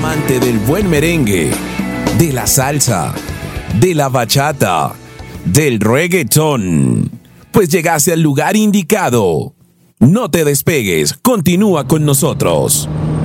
amante del buen merengue, de la salsa, de la bachata, del reggaetón, pues llegaste al lugar indicado. No te despegues, continúa con nosotros.